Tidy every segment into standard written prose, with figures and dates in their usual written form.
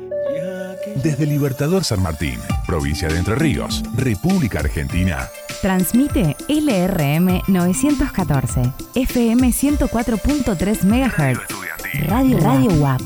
Desde Libertador San Martín, provincia de Entre Ríos, República Argentina. Transmite LRM 914, FM 104.3 MHz. Radio WAP.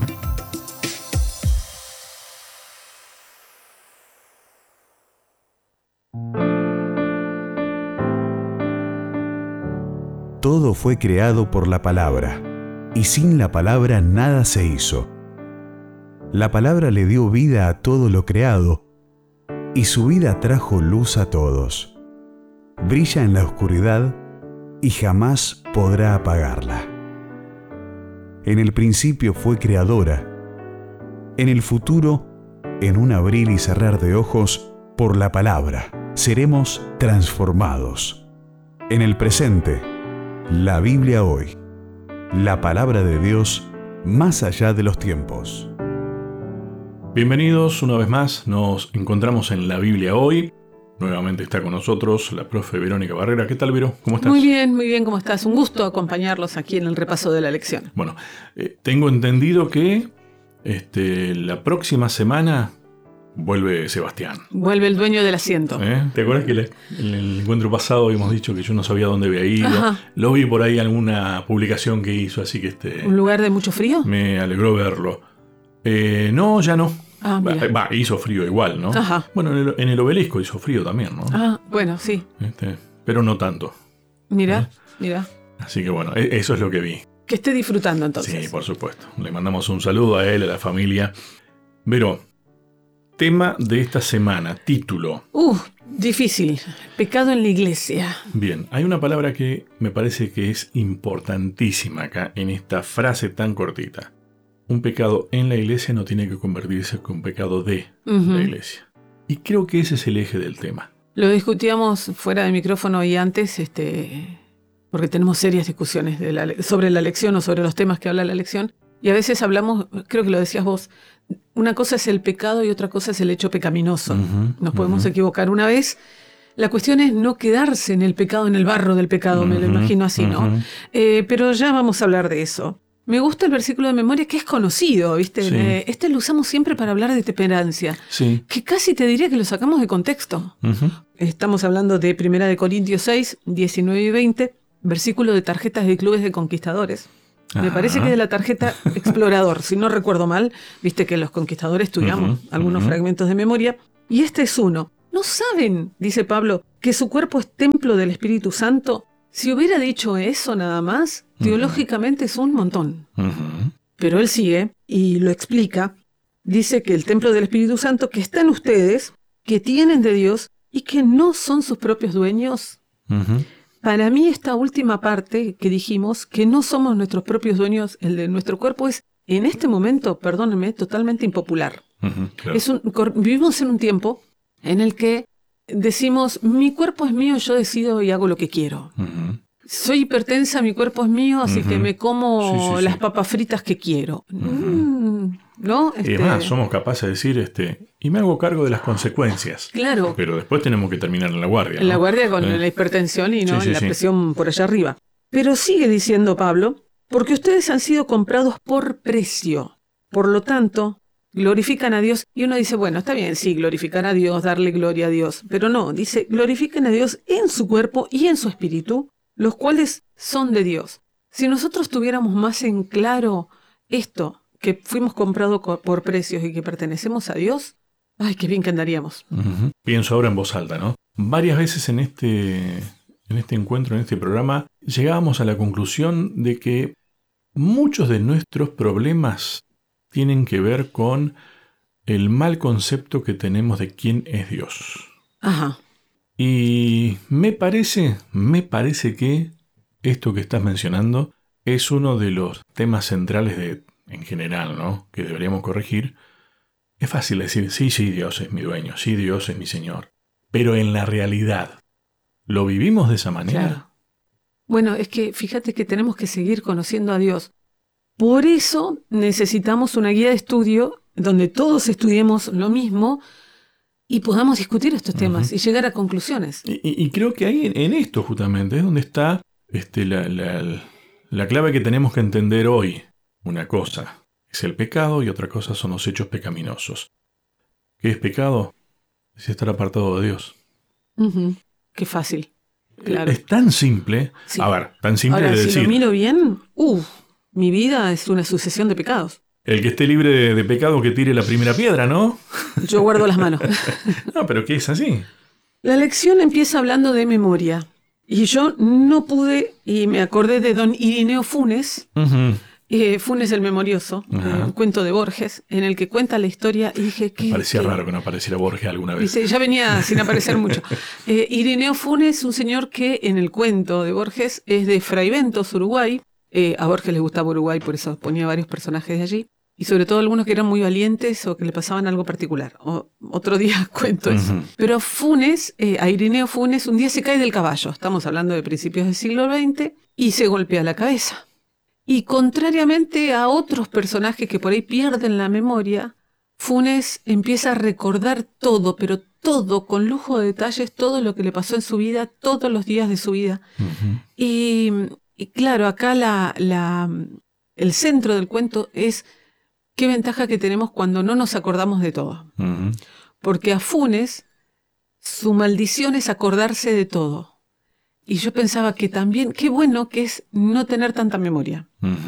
Todo fue creado por la palabra, y sin la palabra nada se hizo. La palabra le dio vida a todo lo creado, y su vida trajo luz a todos. Brilla en la oscuridad y jamás podrá apagarla. En el principio fue creadora. En el futuro, en un abrir y cerrar de ojos, por la palabra, seremos transformados. En el presente, la Biblia hoy, la palabra de Dios más allá de los tiempos. Bienvenidos una vez más, nos encontramos en la Biblia hoy. Nuevamente está con nosotros la profe Verónica Barrera. ¿Qué tal, Vero? ¿Cómo estás? Muy bien, ¿cómo estás? Un gusto acompañarlos aquí en el repaso de la lección. Bueno, tengo entendido que la próxima semana vuelve Sebastián. Vuelve el dueño del asiento. ¿Te acuerdas que en el encuentro pasado habíamos dicho que yo no sabía dónde había ido? Ajá. Lo vi por ahí en alguna publicación que hizo, así que ¿Un lugar de mucho frío? me alegró verlo. No, ya no. Ah, mira. Hizo frío igual, ¿no? Ajá. Bueno, en el obelisco hizo frío también, ¿no? Ah, bueno, sí. Pero no tanto. Mira. Así que bueno, eso es lo que vi. Que esté disfrutando entonces. Sí, por supuesto. Le mandamos un saludo a él, a la familia. Pero, tema de esta semana, título. Difícil. Pecado en la iglesia. Bien, hay una palabra que me parece que es importantísima acá, en esta frase tan cortita. Un pecado en la iglesia no tiene que convertirse en un pecado de la iglesia. Y creo que ese es el eje del tema. Lo discutíamos fuera de micrófono y antes, porque tenemos serias discusiones sobre la lección o sobre los temas que habla la lección. Y a veces hablamos, creo que lo decías vos, una cosa es el pecado y otra cosa es el hecho pecaminoso. Nos podemos equivocar una vez. La cuestión es no quedarse en el pecado, en el barro del pecado, me lo imagino así, ¿no? Pero ya vamos a hablar de eso. Me gusta el versículo de memoria que es conocido, ¿viste? Sí. Lo usamos siempre para hablar de temperancia. Sí. Que casi te diría que lo sacamos de contexto. Estamos hablando de 1 Corintios 6, 19 y 20, versículo de tarjetas de clubes de conquistadores. Me parece que de la tarjeta explorador, si no recuerdo mal, viste que los conquistadores estudiamos algunos fragmentos de memoria, y este es uno. ¿No saben, dice Pablo, que su cuerpo es templo del Espíritu Santo? Si hubiera dicho eso nada más, teológicamente es un montón. Pero él sigue y lo explica. Dice que el templo del Espíritu Santo que está en ustedes, que tienen de Dios y que no son sus propios dueños. Para mí esta última parte que dijimos, que no somos nuestros propios dueños, el de nuestro cuerpo, es en este momento, perdónenme, totalmente impopular. Claro. Vivimos en un tiempo en el que decimos, mi cuerpo es mío, yo decido y hago lo que quiero. Soy hipertensa, mi cuerpo es mío, así que me como las papas fritas que quiero. ¿No? Y además somos capaces de decir, y me hago cargo de las consecuencias. Claro. Pero después tenemos que terminar en la guardia. En la guardia con la hipertensión y la presión por allá arriba. Pero sigue diciendo Pablo, porque ustedes han sido comprados por precio. Por lo tanto, glorifican a Dios. Y uno dice, bueno, está bien, sí, glorificar a Dios, darle gloria a Dios. Pero no, dice, glorifiquen a Dios en su cuerpo y en su espíritu, los cuales son de Dios. Si nosotros tuviéramos más en claro esto, que fuimos comprados por precios y que pertenecemos a Dios, ¡ay, qué bien que andaríamos! Pienso ahora en voz alta, ¿no? Varias veces en este encuentro, en este programa, llegábamos a la conclusión de que muchos de nuestros problemas tienen que ver con el mal concepto que tenemos de quién es Dios. Ajá. Y me parece que esto que estás mencionando es uno de los temas centrales en general, ¿no? Que deberíamos corregir. Es fácil decir, sí, Dios es mi dueño, sí, Dios es mi Señor. Pero en la realidad, ¿lo vivimos de esa manera? Claro. Bueno, es que fíjate que tenemos que seguir conociendo a Dios. Por eso necesitamos una guía de estudio donde todos estudiemos lo mismo y podamos discutir estos temas y llegar a conclusiones. Y creo que ahí en esto justamente es donde está la clave que tenemos que entender hoy. Una cosa es el pecado y otra cosa son los hechos pecaminosos. ¿Qué es pecado? Es estar apartado de Dios. Qué fácil. Claro. Es tan simple. Sí. A ver, tan simple Ahora, de si decir. lo miro bien, mi vida es una sucesión de pecados. El que esté libre de pecado que tire la primera piedra, ¿no? Yo guardo las manos. No, pero ¿qué es así? La lección empieza hablando de memoria. Y yo no pude, y me acordé de don Irineo Funes, Funes el Memorioso, un cuento de Borges, en el que cuenta la historia y dije que... Parecía raro que no apareciera Borges alguna vez. Dice, ya venía sin aparecer mucho. Irineo Funes, un señor que en el cuento de Borges es de Fraiventos, Uruguay. A Borges le gustaba Uruguay, por eso ponía varios personajes de allí. Y sobre todo algunos que eran muy valientes o que le pasaban algo particular. Otro día cuento eso. Pero Funes, a Irineo Funes, un día se cae del caballo. Estamos hablando de principios del siglo XX. Y se golpea la cabeza. Y contrariamente a otros personajes que por ahí pierden la memoria, Funes empieza a recordar todo, pero todo, con lujo de detalles, todo lo que le pasó en su vida, todos los días de su vida. Y claro, acá el centro del cuento es qué ventaja que tenemos cuando no nos acordamos de todo. Porque a Funes, su maldición es acordarse de todo. Y yo pensaba que también, qué bueno que es no tener tanta memoria.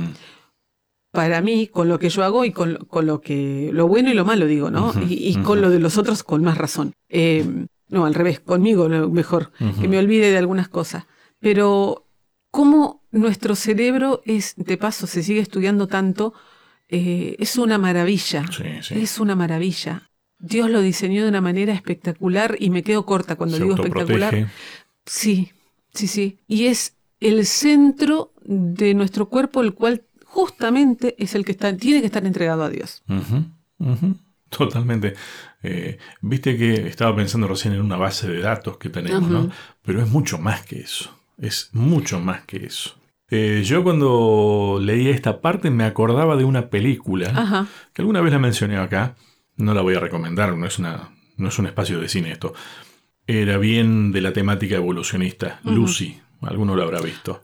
Para mí, con lo que yo hago y con lo bueno y lo malo, digo, ¿no? Y con lo de los otros, con más razón. No, al revés, conmigo lo mejor, que me olvide de algunas cosas. Pero cómo nuestro cerebro de paso, se sigue estudiando tanto, es una maravilla. Sí. Es una maravilla. Dios lo diseñó de una manera espectacular y me quedo corta cuando digo espectacular. Sí. Y es el centro de nuestro cuerpo, el cual justamente es el que tiene que estar entregado a Dios. Totalmente. Viste que estaba pensando recién en una base de datos que tenemos, ¿no? Pero es mucho más que eso. Es mucho más que eso. Yo cuando leía esta parte me acordaba de una película que alguna vez la mencioné acá. No la voy a recomendar, no es un espacio de cine esto. Era bien de la temática evolucionista. Lucy, alguno lo habrá visto.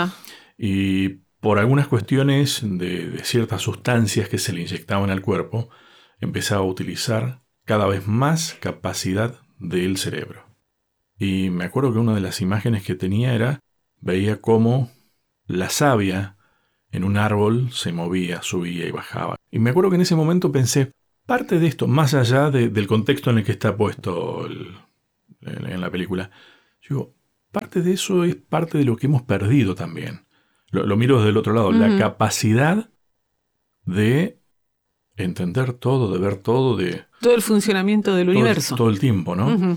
Y por algunas cuestiones de ciertas sustancias que se le inyectaban al cuerpo, empezaba a utilizar cada vez más capacidad del cerebro. Y me acuerdo que una de las imágenes que tenía veía cómo la savia en un árbol se movía, subía y bajaba. Y me acuerdo que en ese momento pensé, parte de esto, más allá del contexto en el que está puesto en la película, yo digo, parte de eso es parte de lo que hemos perdido también. Lo miro desde el otro lado, la capacidad de entender todo, de ver todo, de... Todo el funcionamiento del universo. Todo el tiempo, ¿no?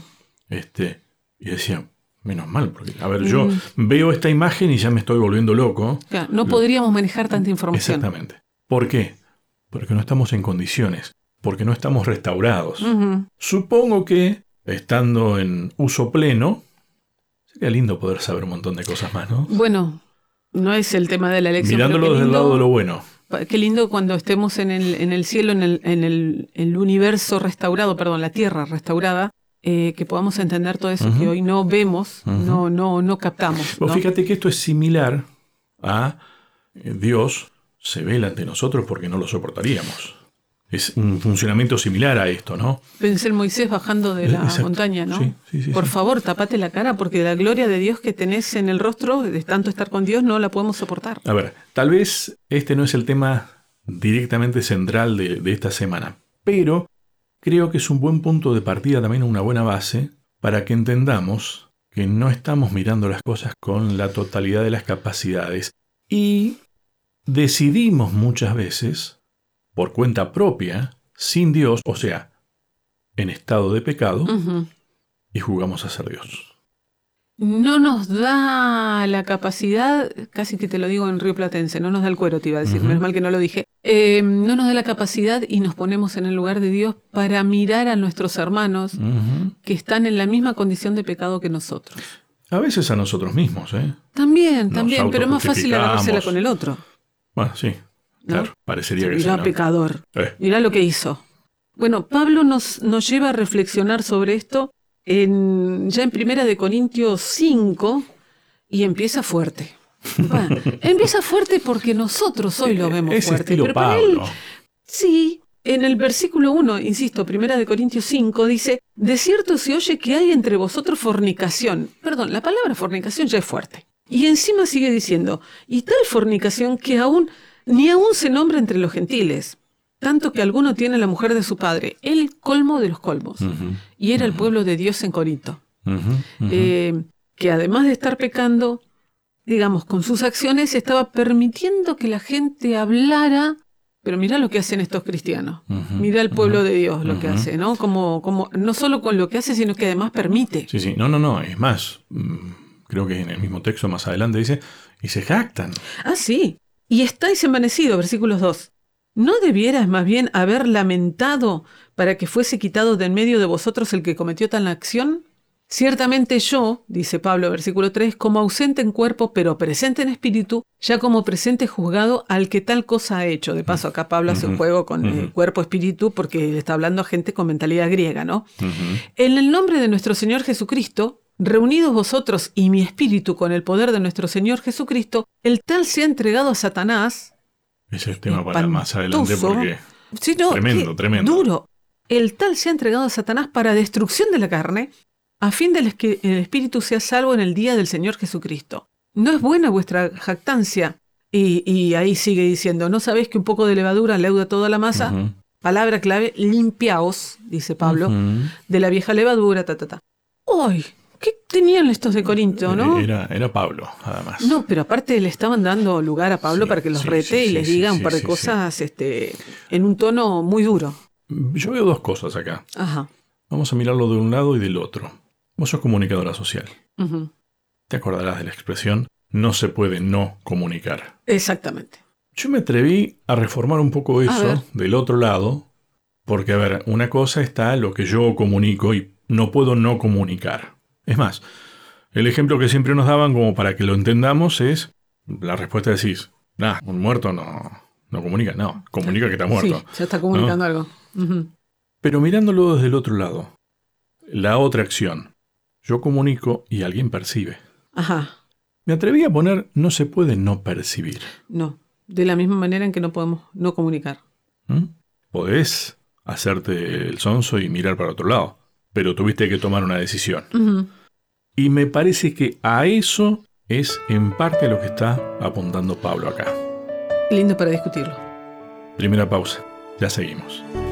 Y decía, menos mal, porque, a ver, yo veo esta imagen y ya me estoy volviendo loco. Claro, no podríamos manejar tanta información. Exactamente. ¿Por qué? Porque no estamos en condiciones, porque no estamos restaurados. Supongo que, estando en uso pleno, sería lindo poder saber un montón de cosas más, ¿no? Bueno, no es el tema de la elección. Mirándolo desde el lado de lo bueno. Qué lindo cuando estemos en el cielo, en el universo restaurado, la tierra restaurada, que podamos entender todo eso que hoy no vemos, no captamos. ¿No? Fíjate que esto es similar a Dios se vela ante nosotros porque no lo soportaríamos. Es un funcionamiento similar a esto, ¿no? Pensé en Moisés bajando de la montaña, ¿no? Sí, Por favor, tapate la cara porque la gloria de Dios que tenés en el rostro, de tanto estar con Dios, no la podemos soportar. A ver, tal vez este no es el tema directamente central de esta semana, pero creo que es un buen punto de partida, también una buena base, para que entendamos que no estamos mirando las cosas con la totalidad de las capacidades y decidimos muchas veces, por cuenta propia, sin Dios, o sea, en estado de pecado, y jugamos a ser Dios. No nos da la capacidad, casi que te lo digo en rioplatense, no nos da el cuero, te iba a decir, menos mal que no lo dije. No nos da la capacidad y nos ponemos en el lugar de Dios para mirar a nuestros hermanos que están en la misma condición de pecado que nosotros. A veces a nosotros mismos, ¿eh? También, pero es más fácil agarrársela con el otro. Bueno, sí. Claro, ¿no? Parecería que mirá, sí, ¿no? Pecador. Mirá lo que hizo. Bueno, Pablo nos lleva a reflexionar sobre esto ya en Primera de Corintios 5 y empieza fuerte. Bueno, empieza fuerte porque nosotros hoy lo vemos es fuerte. Estilo Pero Pablo. Sí, en el versículo 1, insisto, 1 Corintios 5, dice, de cierto se oye que hay entre vosotros fornicación. Perdón, la palabra fornicación ya es fuerte. Y encima sigue diciendo, y tal fornicación que ni aún se nombra entre los gentiles, tanto que alguno tiene la mujer de su padre, el colmo de los colmos. Y era el pueblo de Dios en Corinto. Que además de estar pecando, digamos, con sus acciones, estaba permitiendo que la gente hablara. Pero mirá lo que hacen estos cristianos. Mirá el pueblo de Dios lo que hace, ¿no? Como no solo con lo que hace, sino que además permite. Sí. No. Es más, creo que en el mismo texto más adelante dice, y se jactan. Ah, sí. Y estáis envanecidos, versículos 2. ¿No debieras más bien haber lamentado para que fuese quitado de en medio de vosotros el que cometió tal acción? Ciertamente yo, dice Pablo, versículo 3, como ausente en cuerpo, pero presente en espíritu, ya como presente juzgado al que tal cosa ha hecho. De paso, acá Pablo hace un juego con el cuerpo-espíritu porque le está hablando a gente con mentalidad griega, ¿no? En el nombre de nuestro Señor Jesucristo, reunidos vosotros y mi espíritu con el poder de nuestro Señor Jesucristo, el tal se ha entregado a Satanás. Ese es el tema para más adelante porque sí, no, tremendo. Duro. El tal se ha entregado a Satanás para destrucción de la carne, a fin de que el espíritu sea salvo en el día del Señor Jesucristo. No es buena vuestra jactancia. Y ahí sigue diciendo, ¿no sabéis que un poco de levadura leuda toda la masa? Palabra clave, limpiaos, dice Pablo, de la vieja levadura, ¡Uy! ¿Qué tenían estos de Corinto, no? Era Pablo, además. No, pero aparte le estaban dando lugar a Pablo para que los rete y les diga un par de cosas en un tono muy duro. Yo veo dos cosas acá. Ajá. Vamos a mirarlo de un lado y del otro. Vos sos comunicadora social. Te acordarás de la expresión, no se puede no comunicar. Exactamente. Yo me atreví a reformar un poco eso del otro lado, porque, a ver, una cosa está lo que yo comunico y no puedo no comunicar. Es más, el ejemplo que siempre nos daban como para que lo entendamos es, la respuesta decís, un muerto no comunica, comunica que está muerto. Sí, ya está comunicando algo. Pero mirándolo desde el otro lado, la otra acción, yo comunico y alguien percibe. Ajá. Me atreví a poner, no se puede no percibir. No, de la misma manera en que no podemos no comunicar. Podés hacerte el sonso y mirar para otro lado, pero tuviste que tomar una decisión. Y me parece que a eso es en parte lo que está apuntando Pablo acá. Lindo para discutirlo. Primera pausa, ya seguimos.